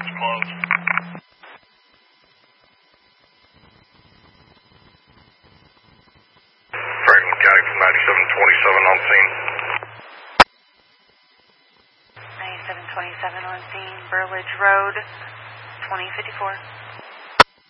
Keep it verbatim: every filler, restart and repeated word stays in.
It's closed. Franklin County from ninety-seven twenty-seven on scene. ninety-seven twenty-seven on scene, Burridge Road, twenty fifty-four.